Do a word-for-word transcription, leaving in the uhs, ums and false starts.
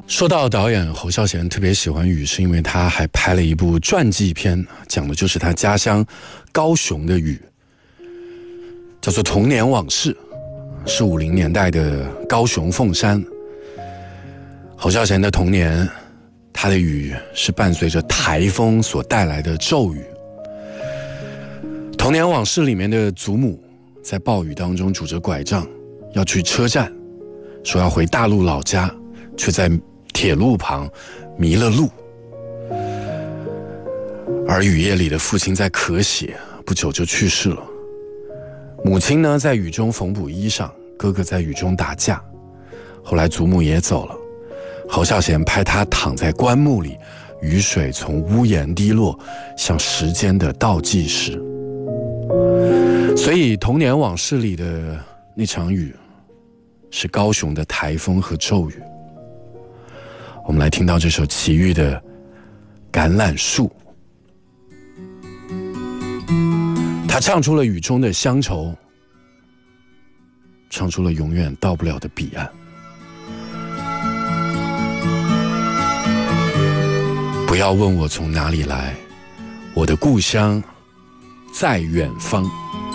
说到导演侯孝贤特别喜欢雨，是因为他还拍了一部传记片，讲的就是他家乡高雄的雨，叫做《童年往事》，是五零年代的高雄凤山。侯孝贤的童年，他的雨是伴随着台风所带来的骤雨。《童年往事》里面的祖母在暴雨当中拄着拐杖要去车站，说要回大陆老家，却在铁路旁迷了路。而雨夜里的父亲在咳血，不久就去世了。母亲呢，在雨中缝补衣裳，哥哥在雨中打架。后来祖母也走了，侯孝贤拍他躺在棺木里，雨水从屋檐滴落，像时间的倒计时。所以《童年往事》里的那场雨，是高雄的台风和骤雨。我们来听到这首齐豫的《橄榄树》，他唱出了雨中的乡愁，唱出了永远到不了的彼岸。不要问我从哪里来，我的故乡在远方。